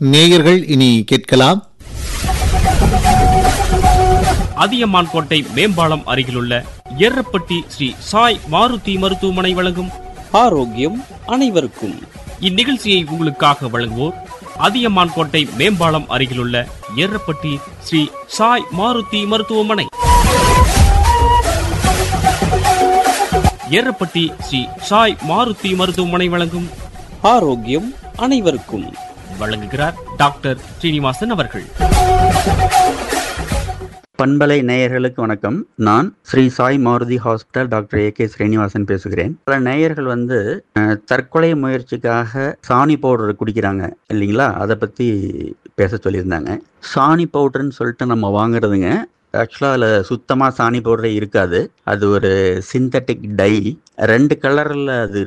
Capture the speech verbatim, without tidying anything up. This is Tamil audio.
நேயர்கள் இனி கேட்கலாம். அதியமான் கோட்டை மேம்பாலம் அருகிலுள்ள எர்ரப்பட்டி ஸ்ரீ சாய் மாருதி மருத்துவமனை வழங்கும் ஆரோக்கியம் அனைவருக்கும். இந்நிகழ்ச்சியை உங்களுக்காக வழங்குவோர் அதியமான் கோட்டை மேம்பாலம் அருகிலுள்ள எர்ரப்பட்டி ஸ்ரீ சாய் மாருதி மருத்துவமனை. எர்ரப்பட்டி ஸ்ரீ சாய் மாருதி மருத்துவமனை வழங்கும் ஆரோக்கியம் அனைவருக்கும். வழங்குகிறார் டாக்டர் ஸ்ரீனிவாசன் அவர்கள். பண்பலை நேயர்களுக்கு வணக்கம். நான் Sri Sai Maruti hospital doctor A K Srinivasan பேசுகிறேன். பல நேயர்கள் வந்து அஹ், தற்கொலை முயற்சிக்காக சாணி பவுடர் குடிக்கிறாங்க இல்லைங்களா, அதை பற்றி பேச சொல்லியிருந்தாங்க. சாணி பவுடர்னு சொல்லிட்டு நம்ம வாங்குறதுங்க, ஆக்சுவலாக அதில் சுத்தமாக சாணி பவுடரே இருக்காது. அது ஒரு சிந்தட்டிக் டை, ரெண்டு கலரில் அது